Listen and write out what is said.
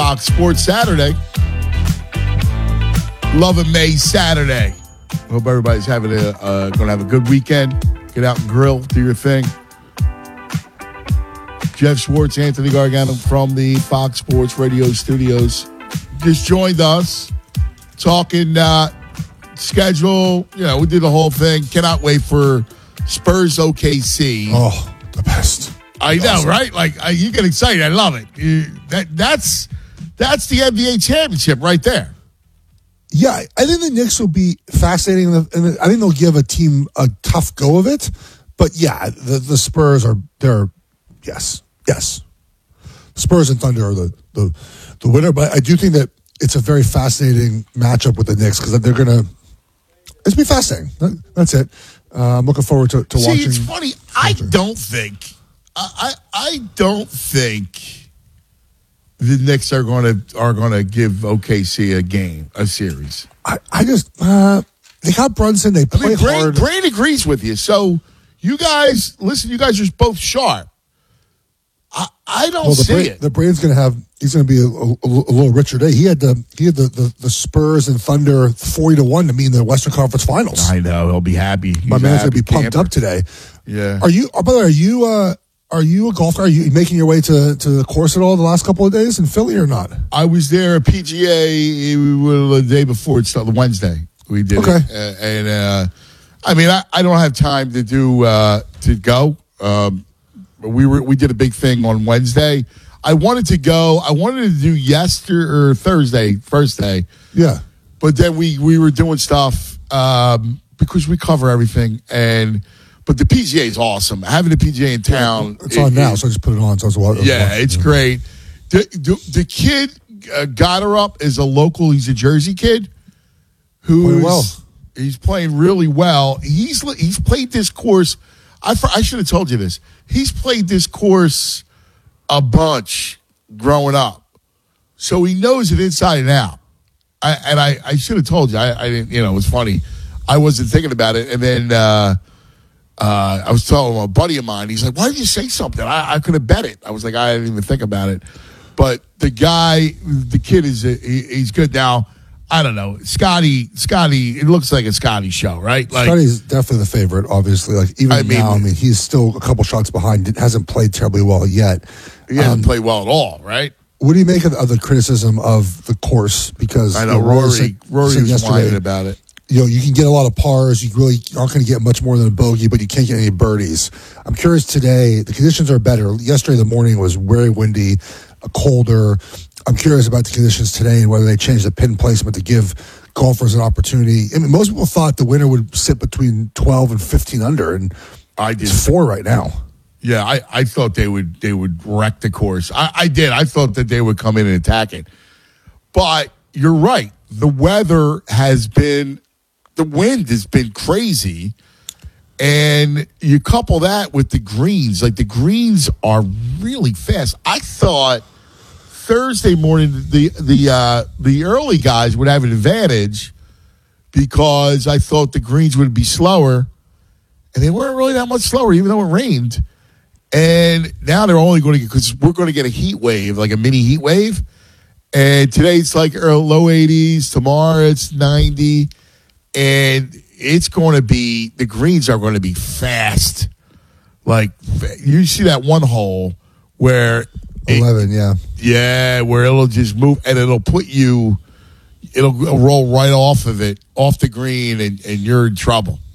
Fox Sports Saturday. Love of May Saturday. Hope everybody's having going to have a good weekend. Get out and grill, do your thing. Jeff Schwartz, Anthony Gargano from the Fox Sports Radio studios just joined us talking schedule. You know, we did the whole thing. Cannot wait for Spurs OKC. Oh, the best. I know, awesome. Right? Like you get excited. I love it. That's the NBA championship right there. Yeah, I think the Knicks will be fascinating, and I think they'll give a team a tough go of it. But yeah, the Spurs yes. Spurs and Thunder are the winner. But I do think that it's a very fascinating matchup with the Knicks because they're gonna. It's be fascinating. That's it. I'm looking forward to watching. See, it's funny. I don't think the Knicks are going to give OKC a series. I just they got Brunson. They play hard. Brain agrees with you. So you guys listen. You guys are both sharp. I don't see it. The Brain's going to have. He's going to be a little richer day. He had the Spurs and Thunder 40-1 to meet in the Western Conference Finals. I know he'll be happy. My man's going to be pumped up today. Yeah. Are you a golfer? Are you making your way to the course at all the last couple of days in Philly or not? I was there at PGA the day before. It's Wednesday. We did it. And I mean, I don't have time to do to go. We did a big thing on Wednesday. I wanted to go. I wanted to do Thursday, first day. Yeah. But then we were doing stuff because we cover everything But the PGA is awesome. Having the PGA in town. It's on now, so I just put it on. So it's great. The kid got her up is a local. He's a Jersey kid he's playing really well. He's played this course. I should have told you this. He's played this course a bunch growing up. So he knows it inside and out. I should have told you. I didn't, it was funny. I wasn't thinking about it. And then I was telling a buddy of mine, he's like, why did you say something? I could have bet it. I was like, I didn't even think about it. But the kid he's good now. I don't know. Scotty, it looks like a Scotty show, right? Like, Scotty's definitely the favorite, obviously. Like now, he's still a couple shots behind. Hasn't played terribly well yet. He hasn't played well at all, right? What do you make of the criticism of the course? Because I know Rory was whining about it. You can get a lot of pars. You really aren't going to get much more than a bogey, but you can't get any birdies. I'm curious today. The conditions are better. Yesterday, the morning was very windy, colder. I'm curious about the conditions today and whether they changed the pin placement to give golfers an opportunity. I mean, most people thought the winner would sit between 12 and 15 under, and it's 4 right now. Yeah, I thought they would wreck the course. I did. I thought that they would come in and attack it. But you're right. The wind has been crazy. And you couple that with the greens. Like, the greens are really fast. I thought Thursday morning the early guys would have an advantage because I thought the greens would be slower. And they weren't really that much slower, even though it rained. And now they're only going to because we're going to get a heat wave, like a mini heat wave. And today it's like low 80s. Tomorrow it's 90. And it's going to be, the greens are going to be fast. Like, you see that one hole where 11, yeah. Yeah, where it'll just move and it'll roll right off of it, off the green, and you're in trouble.